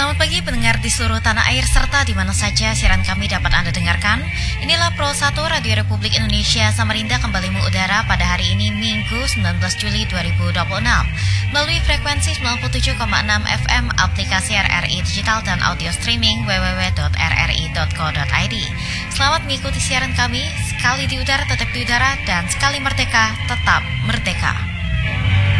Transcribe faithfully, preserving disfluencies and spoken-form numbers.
Selamat pagi pendengar di seluruh tanah air serta di mana saja siaran kami dapat Anda dengarkan. Inilah Pro satu Radio Republik Indonesia Samarinda kembali mengudara pada hari ini Minggu sembilan belas Juli dua ribu dua puluh enam melalui frekuensi sembilan puluh tujuh koma enam F M, aplikasi R R I Digital dan audio streaming w w w dot r r i dot co dot i d. Selamat mengikuti siaran kami, sekali di udara tetap di udara dan sekali merdeka tetap merdeka.